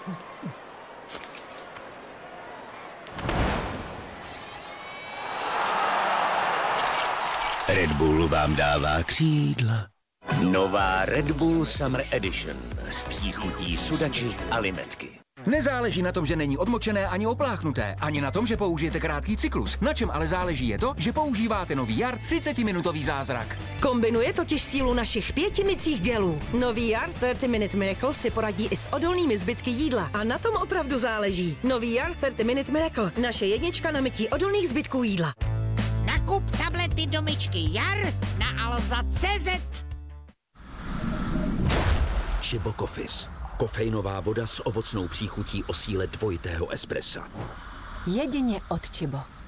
Red Bull vám dává křídla. Nová Red Bull Summer Edition s příchutí sudači a limetky. Nezáleží na tom, že není odmočené ani opláchnuté, ani na tom, že použijete krátký cyklus. Na čem ale záleží je to, že používáte nový Jar 30-minutový zázrak. Kombinuje totiž sílu našich 5 mycích gelů. Nový Jar 30 Minute Miracle si poradí i s odolnými zbytky jídla. A na tom opravdu záleží. Nový Jar 30 Minute Miracle. Naše jednička na mytí odolných zbytků jídla. Nakup tablety do myčky Jar na Alza.cz. Chibo Coffees. Kofeinová voda s ovocnou příchutí o síle dvojitého espressa. Jedině od Chibo.